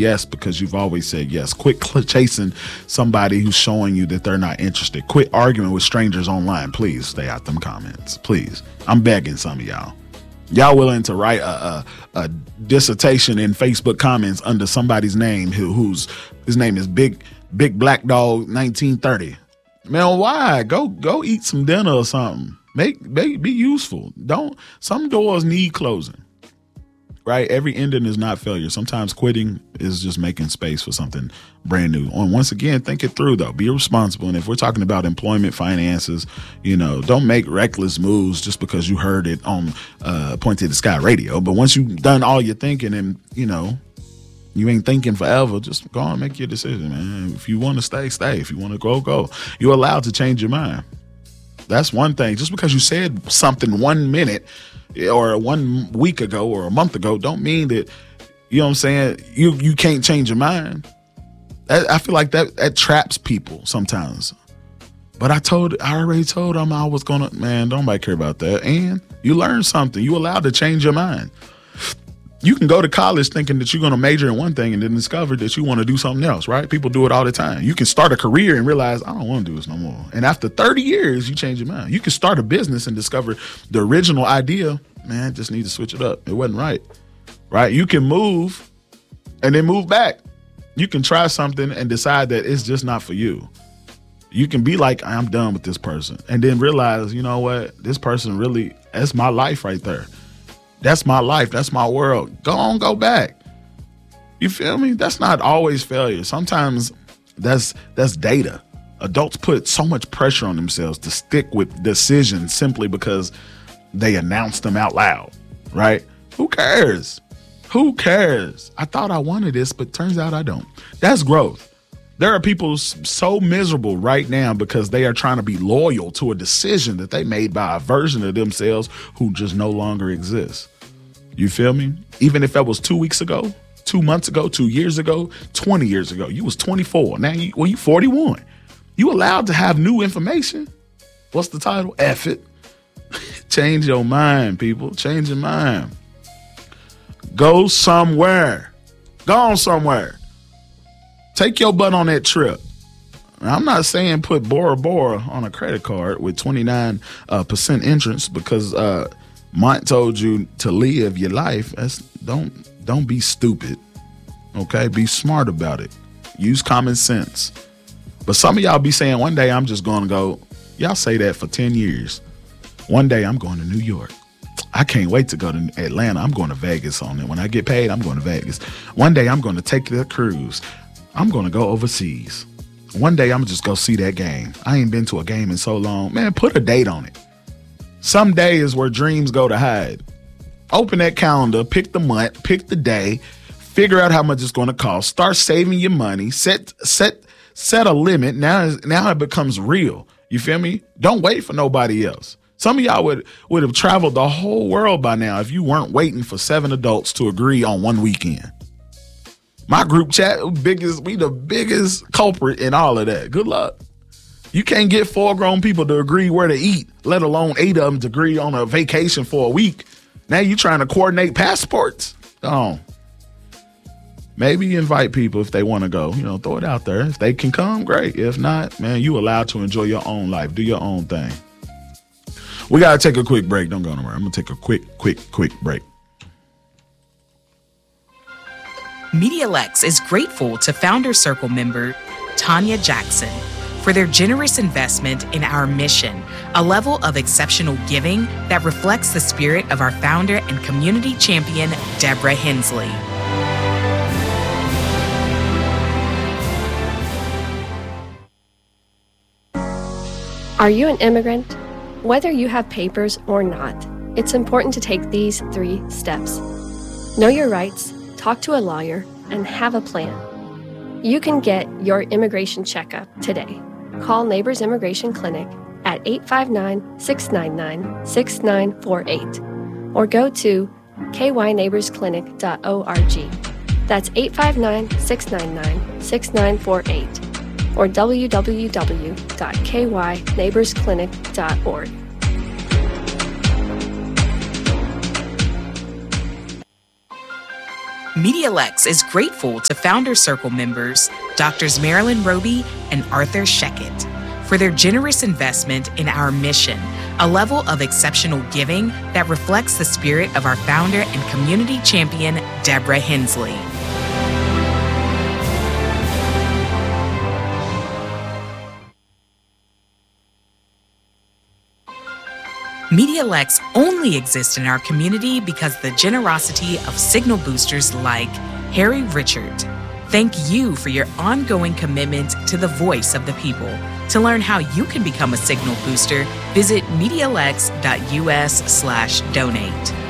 yes because you've always said yes. Quit chasing somebody who's showing you that they're not interested. Quit arguing with strangers online. Please stay out them comments. Please. I'm begging some of y'all. Y'all willing to write a dissertation in Facebook comments under somebody's name whose his name is Big Black Dog 1930. Man, why? Go eat some dinner or something. Be useful. Some doors need closing. Right? Every ending is not failure. Sometimes quitting is just making space for something brand new. And once again, think it through though. Be responsible. And if we're talking about employment, finances, don't make reckless moves just because you heard it on Point to the Sky radio. But once you've done all your thinking and, you ain't thinking forever, just go on and make your decision, man. If you want to stay, stay. If you want to go. You're allowed to change your mind. That's one thing. Just because you said something 1 minute or 1 week ago or a month ago don't mean that, you know what I'm saying, you can't change your mind. I feel like that traps people sometimes. But I already told them I was going to, man, don't nobody care about that. And you learn something. You allowed to change your mind. You can go to college thinking that you're going to major in one thing and then discover that you want to do something else, right? People do it all the time. You can start a career and realize, I don't want to do this no more. And after 30 years, you change your mind. You can start a business and discover the original idea, man, just need to switch it up. It wasn't right? You can move and then move back. You can try something and decide that it's just not for you. You can be like, I'm done with this person. And then realize, you know what? This person really, that's my life right there. That's my life. That's my world. Go back. You feel me? That's not always failure. Sometimes that's data. Adults put so much pressure on themselves to stick with decisions simply because they announce them out loud, right? Who cares? I thought I wanted this, but turns out I don't. That's growth. There are people so miserable right now because they are trying to be loyal to a decision that they made by a version of themselves who just no longer exists. You feel me? Even if that was 2 weeks ago, 2 months ago, 2 years ago, 20 years ago, you was 24. Now you 41. You allowed to have new information. What's the title? F it. Change your mind, people. Change your mind. Go somewhere. Go on somewhere. Take your butt on that trip. I'm not saying put Bora Bora on a credit card with 29% interest because Mont told you to live your life. Don't be stupid. Okay? Be smart about it. Use common sense. But some of y'all be saying one day I'm just going to go. Y'all say that for 10 years. One day I'm going to New York. I can't wait to go to Atlanta. I'm going to Vegas on it. When I get paid, I'm going to Vegas. One day I'm going to take the cruise. I'm going to go overseas. One day I'm going to just go see that game. I ain't been to a game in so long. Man, put a date on it. Some day is where dreams go to hide. Open that calendar, pick the month, pick the day, figure out how much it's going to cost, start saving your money, set a limit. Now it becomes real. You feel me? Don't wait for nobody else. Some of y'all would have traveled the whole world by now if you weren't waiting for 7 adults to agree on one weekend. My group chat, we the biggest culprit in all of that. Good luck. You can't get 4 grown people to agree where to eat, let alone 8 of them to agree on a vacation for a week. Now you trying to coordinate passports. Oh, maybe invite people if they want to go. Throw it out there. If they can come, great. If not, man, you allowed to enjoy your own life. Do your own thing. We got to take a quick break. Don't go nowhere. I'm going to take a quick break. MediaLex is grateful to Founder Circle member Tanya Jackson for their generous investment in our mission, a level of exceptional giving that reflects the spirit of our founder and community champion, Deborah Hensley. Are you an immigrant? Whether you have papers or not, it's important to take these 3 steps. Know your rights, talk to a lawyer, and have a plan. You can get your immigration checkup today. Call Neighbors Immigration Clinic at 859-699-6948 or go to kyneighborsclinic.org. That's 859-699-6948 or www.kyneighborsclinic.org. MediaLex is grateful to Founder Circle members, Drs. Marilyn Roby and Arthur Sheckett, for their generous investment in our mission, a level of exceptional giving that reflects the spirit of our founder and community champion, Deborah Hensley. MediaLex only exists in our community because of the generosity of signal boosters like Harry Richard. Thank you for your ongoing commitment to the voice of the people. To learn how you can become a signal booster, visit MediaLex.us/donate.